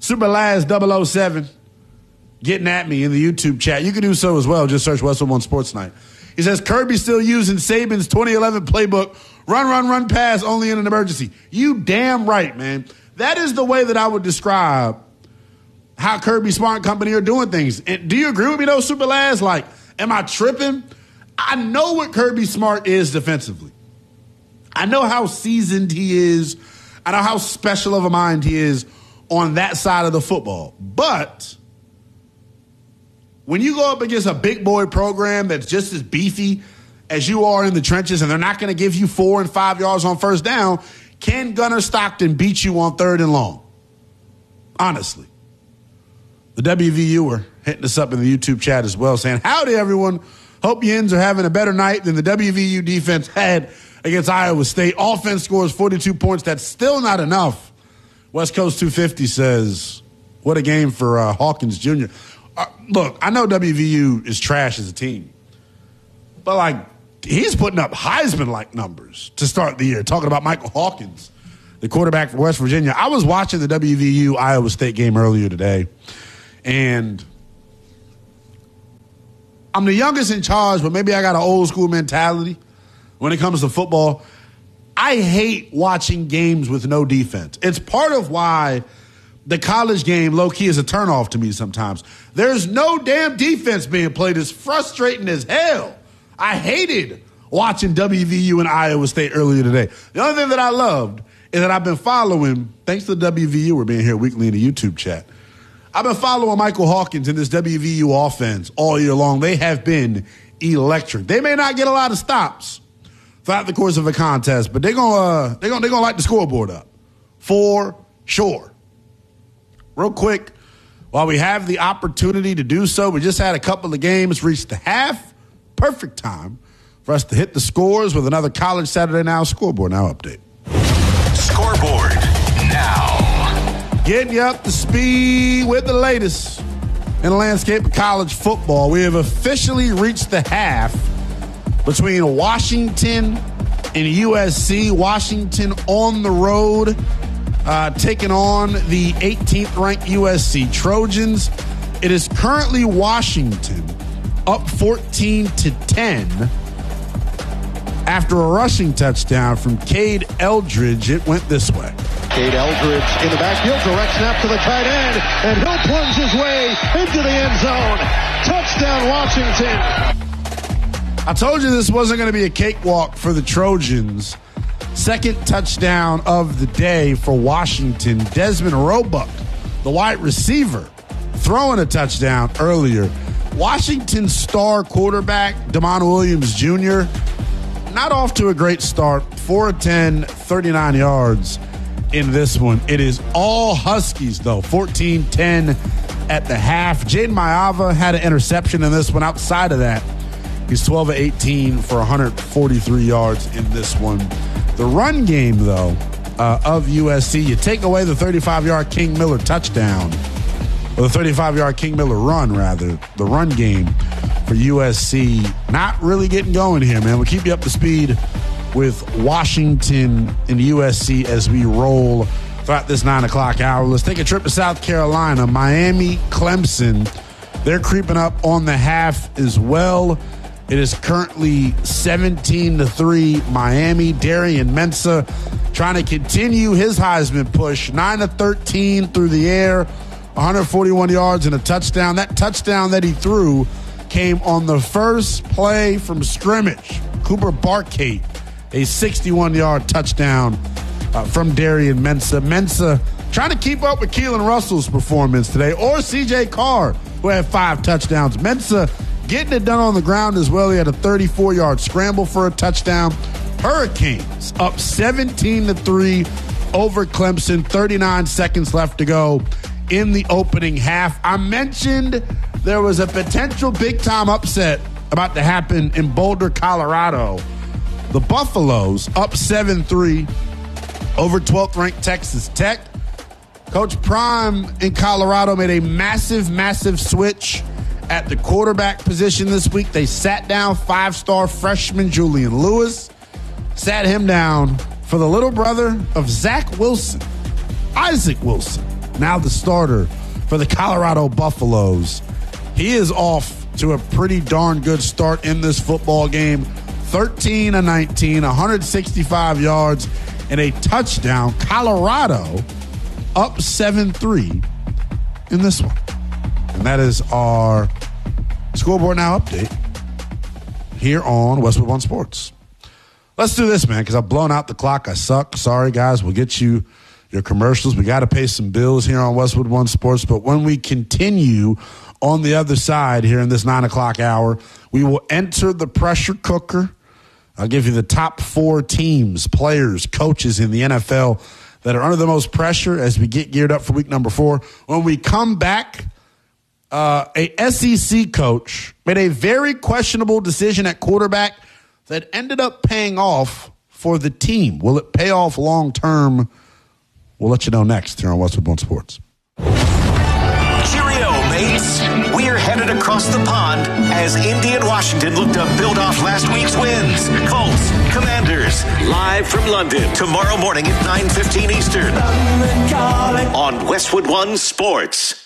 Superlaz007 getting at me in the YouTube chat. You can do so as well. Just search Westwood One Sports Night. He says, Kirby still using Saban's 2011 playbook. Run, pass, only in an emergency. You damn right, man. That is the way that I would describe how Kirby Smart Company are doing things. And do you agree with me, though, Superlaz? Like, am I tripping? I know what Kirby Smart is defensively. I know how seasoned he is. I know how special of a mind he is on that side of the football. But when you go up against a big boy program that's just as beefy as you are in the trenches, and they're not going to give you 4 and 5 yards on first down, can Gunnar Stockton beat you on 3rd and long? Honestly. The WVU were hitting us up in the YouTube chat as well, saying, howdy, everyone. Hope you Yins are having a better night than the WVU defense had against Iowa State. Offense scores 42 points. That's still not enough. West Coast 250 says, what a game for Hawkins Jr. Look, I know WVU is trash as a team, but, like, he's putting up Heisman-like numbers to start the year, talking about Michael Hawkins, the quarterback for West Virginia. I was watching the WVU-Iowa State game earlier today, and I'm the youngest in charge, but maybe I got an old-school mentality when it comes to football. I hate watching games with no defense. It's part of why the college game, low-key, is a turnoff to me sometimes. There's no damn defense being played. It's frustrating as hell. I hated watching WVU and Iowa State earlier today. The only thing that I loved is that I've been following, thanks to the WVU, we're being here weekly in the YouTube chat, I've been following Michael Hawkins in this WVU offense all year long. They have been electric. They may not get a lot of stops throughout the course of a contest, but they're gonna light the scoreboard up for sure. Real quick, while we have the opportunity to do so, we just had a couple of games reach the half. Perfect time for us to hit the scores with another College Saturday Now Scoreboard Now update. Scoreboard Now. Getting you up to speed with the latest in the landscape of college football. We have officially reached the half between Washington and USC. Washington on the road, taking on the 18th ranked USC Trojans. It is currently Washington up 14-10 after a rushing touchdown from Cade Eldridge. It went this way. Cade Eldridge in the backfield, direct snap to the tight end, and he'll plunge his way into the end zone. Touchdown, Washington. I told you this wasn't going to be a cakewalk for the Trojans. Second touchdown of the day for Washington. Desmond Roebuck, the wide receiver, throwing a touchdown earlier. Washington's star quarterback, Damon Williams Jr., not off to a great start. 4 of 10, 39 yards in this one. It is all Huskies, though. 14-10 at the half. Jaden Maiava had an interception in this one. Outside of that, he's 12 of 18 for 143 yards in this one. The run game, though, of USC, you take away the 35-yard King Miller touchdown, or the 35-yard King Miller run, rather, the run game for USC not really getting going here, man. We'll keep you up to speed with Washington and USC as we roll throughout this 9 o'clock hour. Let's take a trip to South Carolina. Miami, Clemson, they're creeping up on the half as well. It is currently 17-3 Miami. Darian Mensah trying to continue his Heisman push. 9 of 13 through the air, 141 yards and a touchdown. That touchdown that he threw came on the first play from scrimmage. Cooper Barkate, a 61-yard touchdown from Darian Mensah. Mensah trying to keep up with Keelan Russell's performance today, or C.J. Carr, who had 5 touchdowns. Mensah getting it done on the ground as well. He had a 34-yard scramble for a touchdown. Hurricanes up 17-3 over Clemson. 39 seconds left to go in the opening half. I mentioned there was a potential big-time upset about to happen in Boulder, Colorado. The Buffaloes up 7-3 over 12th-ranked Texas Tech. Coach Prime in Colorado made a massive switch at the quarterback position this week. They sat down 5-star freshman Julian Lewis, sat him down for the little brother of Zach Wilson, Isaac Wilson. now the starter for the Colorado Buffaloes. He is off to a pretty darn good start in this football game. 13-19, 165 yards, and a touchdown. Colorado up 7-3 in this one. And that is our Scoreboard Now update here on Westwood One Sports. Let's do this, man, because I've blown out the clock. I suck. Sorry, guys. We'll get you your commercials. We got to pay some bills here on Westwood One Sports. But when we continue on the other side here in this 9 o'clock hour, we will enter the pressure cooker. I'll give you the top 4 teams, players, coaches in the NFL that are under the most pressure as we get geared up for week number 4. When we come back, a SEC coach made a very questionable decision at quarterback that ended up paying off for the team. Will it pay off long term? We'll let you know next here on Westwood One Sports. Cheerio, mates. We're headed across the pond as Indy and Washington look to build off last week's wins. Colts, Commanders, live from London tomorrow morning at 9:15 Eastern on Westwood One Sports.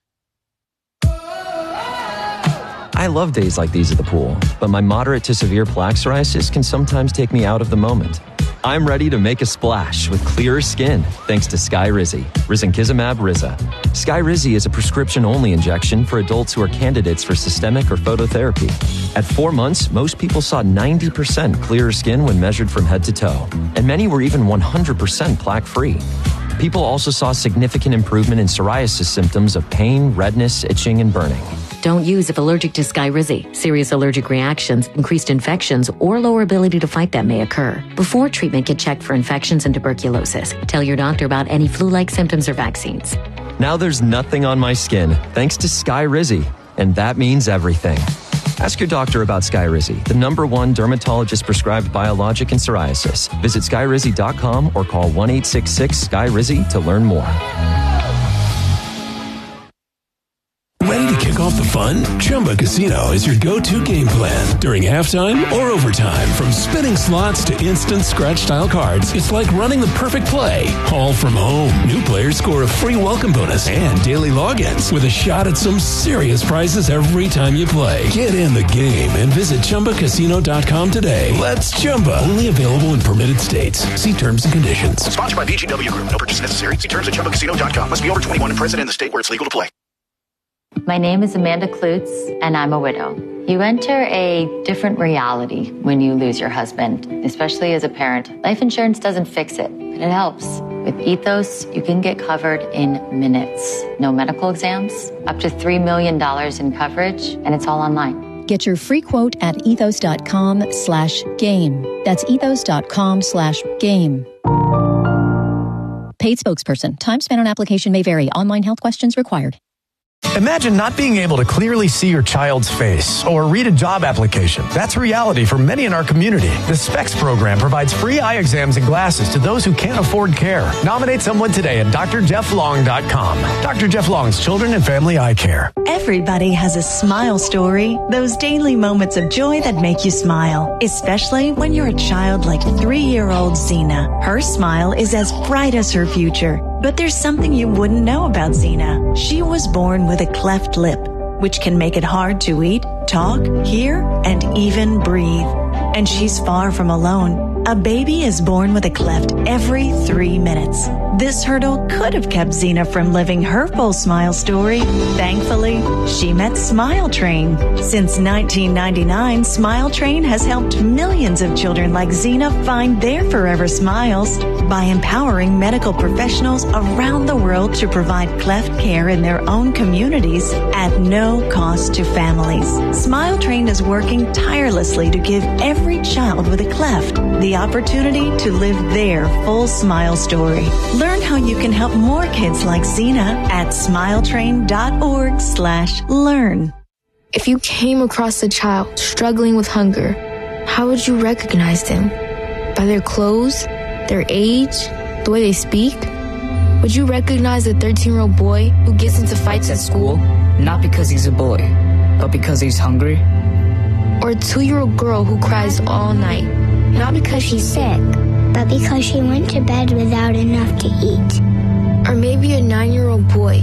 I love days like these at the pool, but my moderate to severe plaque psoriasis can sometimes take me out of the moment. I'm ready to make a splash with clearer skin thanks to Skyrizi, risankizumab Riza. Skyrizi is a prescription-only injection for adults who are candidates for systemic or phototherapy. At 4 months, most people saw 90% clearer skin when measured from head to toe, and many were even 100% plaque-free. People also saw significant improvement in psoriasis symptoms of pain, redness, itching, and burning. Don't use if allergic to Skyrizi. Serious allergic reactions, increased infections, or lower ability to fight them may occur. Before treatment, get checked for infections and tuberculosis. Tell your doctor about any flu-like symptoms or vaccines. Now there's nothing on my skin thanks to Skyrizi, and that means everything. Ask your doctor about Skyrizi, the #1 dermatologist-prescribed biologic in psoriasis. Visit Skyrizi.com or call 1-866-SKYRIZI to learn more. Ready to kick off the fun? Chumba Casino is your go-to game plan. During halftime or overtime, from spinning slots to instant scratch-style cards, it's like running the perfect play, all from home. New players score a free welcome bonus and daily logins with a shot at some serious prizes every time you play. Get in the game and visit ChumbaCasino.com today. Let's Chumba. Only available in permitted states. See terms and conditions. Sponsored by VGW Group. No purchase necessary. See terms at ChumbaCasino.com. Must be over 21 and present in the state where it's legal to play. My name is Amanda Klutz, and I'm a widow. You enter a different reality when you lose your husband, especially as a parent. Life insurance doesn't fix it, but it helps. With Ethos, you can get covered in minutes. No medical exams, up to $3 million in coverage, and it's all online. Get your free quote at ethos.com/game. That's ethos.com/game. Paid spokesperson. Time spent on application may vary. Online health questions required. Imagine not being able to clearly see your child's face or read a job application. That's reality for many in our community. The SPECS program provides free eye exams and glasses to those who can't afford care. Nominate someone today at drjefflong.com. Dr. Jeff Long's Children and Family Eye Care. Everybody has a smile story. Those daily moments of joy that make you smile. Especially when you're a child like 3-year-old Zena. Her smile is as bright as her future. But there's something you wouldn't know about Zena. She was born with a cleft lip, which can make it hard to eat, talk, hear, and even breathe. And she's far from alone. A baby is born with a cleft every 3 minutes. This hurdle could have kept Zena from living her full smile story. Thankfully, she met Smile Train. Since 1999, Smile Train has helped millions of children like Zena find their forever smiles by empowering medical professionals around the world to provide cleft care in their own communities at no cost to families. Smile Train is working tirelessly to give every child with a cleft the opportunity to live their full smile story. Learn how you can help more kids like Zena at smiletrain.org/learn. If you came across a child struggling with hunger, how would you recognize them? By their clothes, their age, the way they speak? Would you recognize a 13-year-old boy who gets into fights at school? Not because he's a boy, but because he's hungry? Or a 2-year-old girl who cries all night? Not because she's sick, but because she went to bed without enough to eat. Or maybe a 9-year-old boy